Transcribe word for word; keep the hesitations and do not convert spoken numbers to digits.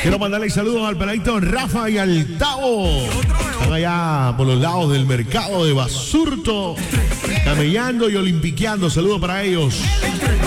Quiero mandarle saludos al peladito Rafa y al Tavo. Están allá por los lados del mercado de Basurto, camellando y olimpiqueando. Saludos para ellos.